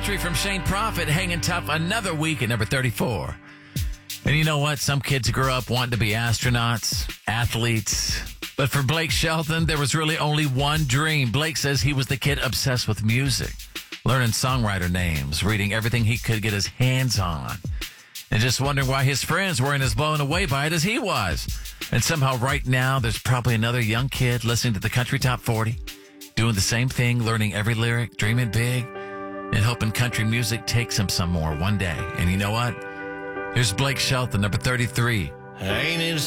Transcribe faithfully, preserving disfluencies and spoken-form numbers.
Country from Shane Prophet, hanging tough another week at number thirty-four. And you know what? Some kids grow up wanting to be astronauts, athletes. But for Blake Shelton, there was really only one dream. Blake says he was the kid obsessed with music, learning songwriter names, reading everything he could get his hands on, and just wondering why his friends weren't as blown away by it as he was. And somehow right now, there's probably another young kid listening to the Country Top forty, doing the same thing, learning every lyric, dreaming big, and hoping country music takes him somewhere one day. And you know what? Here's Blake Shelton, number thirty-three. Ain't it